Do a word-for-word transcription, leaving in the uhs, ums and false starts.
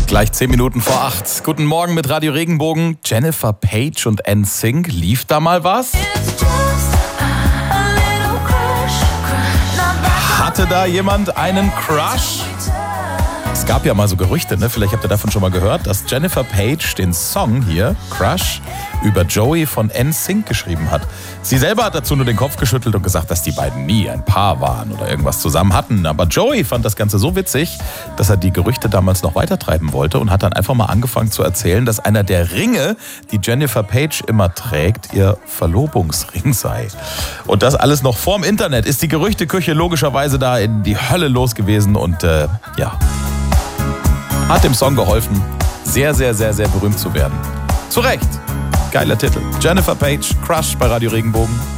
Gleich zehn Minuten vor acht. Guten Morgen mit Radio Regenbogen. Jennifer Page und N Sync. Lief da mal was? Hatte da jemand einen Crush? Es gab ja mal so Gerüchte, ne? Vielleicht habt ihr davon schon mal gehört, dass Jennifer Page den Song hier, Crush, über Joey von N Sync geschrieben hat. Sie selber hat dazu nur den Kopf geschüttelt und gesagt, dass die beiden nie ein Paar waren oder irgendwas zusammen hatten. Aber Joey fand das Ganze so witzig, dass er die Gerüchte damals noch weitertreiben wollte und hat dann einfach mal angefangen zu erzählen, dass einer der Ringe, die Jennifer Page immer trägt, ihr Verlobungsring sei. Und das alles noch vorm Internet ist die Gerüchteküche logischerweise da in die Hölle los gewesen und äh, ja, hat dem Song geholfen, sehr, sehr, sehr, sehr berühmt zu werden. Zu Recht. Geiler Titel. Jennifer Page, Crush bei Radio Regenbogen.